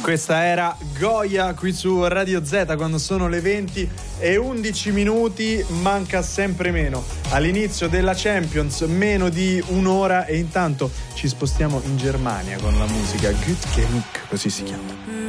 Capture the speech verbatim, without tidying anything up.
Questa era Goya qui su Radio Z quando sono le venti e undici minuti, manca sempre meno all'inizio della Champions, meno di un'ora, e intanto ci spostiamo in Germania con la musica Gut Genug, così si chiama.